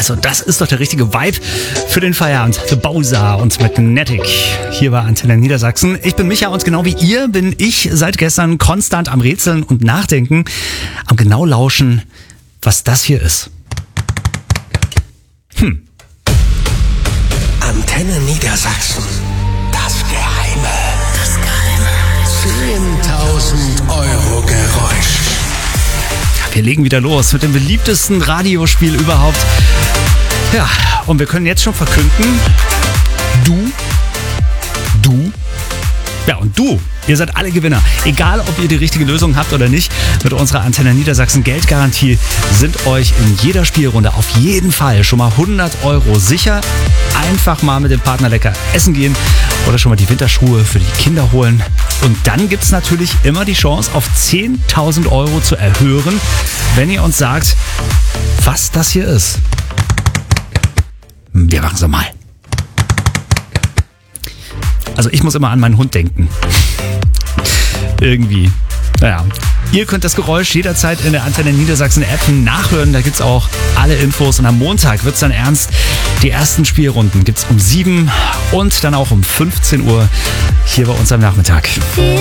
Also das ist doch der richtige Vibe für den Feierabend. The Bowser und Magnetic hier bei Antenne Niedersachsen. Ich bin Micha und genau wie ihr bin ich seit gestern konstant am Rätseln und Nachdenken, am genau lauschen, was das hier ist. Antenne Niedersachsen. Das Geheime. 10.000 Euro Geräusch. Wir legen wieder los mit dem beliebtesten Radiospiel überhaupt. Ja, und wir können jetzt schon verkünden, ihr seid alle Gewinner. Egal, ob ihr die richtige Lösung habt oder nicht, mit unserer Antenne Niedersachsen Geldgarantie sind euch in jeder Spielrunde auf jeden Fall schon mal 100 Euro sicher. Einfach mal mit dem Partner lecker essen gehen oder schon mal die Winterschuhe für die Kinder holen. Und dann gibt es natürlich immer die Chance, auf 10.000 Euro zu erhöhen, wenn ihr uns sagt, was das hier ist. Wir machen es mal. Also ich muss immer an meinen Hund denken. Irgendwie. Naja. Ihr könnt das Geräusch jederzeit in der Antenne Niedersachsen App nachhören. Da gibt's auch alle Infos. Und am Montag wird's dann ernst. Die ersten Spielrunden gibt's um 7 und dann auch um 15 Uhr hier bei uns am Nachmittag.